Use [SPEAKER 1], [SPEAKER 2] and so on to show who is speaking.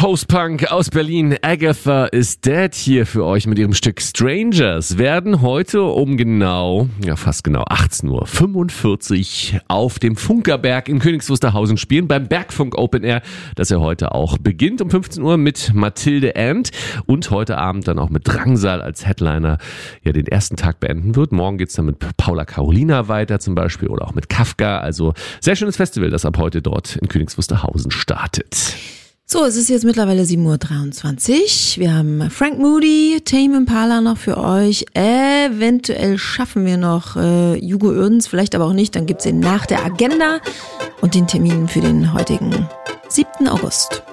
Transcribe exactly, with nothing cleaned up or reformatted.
[SPEAKER 1] Post-Punk aus Berlin, Agatha is Dead hier für euch mit ihrem Stück Strangers, werden heute um genau, ja fast genau achtzehn Uhr fünfundvierzig auf dem Funkerberg in Königs Wusterhausen spielen, beim Bergfunk Open Air, das ja heute auch beginnt um fünfzehn Uhr mit Mathilde And und heute Abend dann auch mit Drangsal als Headliner ja den ersten Tag beenden wird. Morgen geht's dann mit Paula Carolina weiter zum Beispiel oder auch mit Kafka, also sehr schönes Festival, das ab heute dort in Königs Wusterhausen startet.
[SPEAKER 2] So, es ist jetzt mittlerweile sieben Uhr dreiundzwanzig. Wir haben Frank Moody, Tame Impala noch für euch. Eventuell schaffen wir noch äh, Hugo Oerdens, vielleicht aber auch nicht. Dann gibt's ihn nach der Agenda und den Termin für den heutigen siebten August.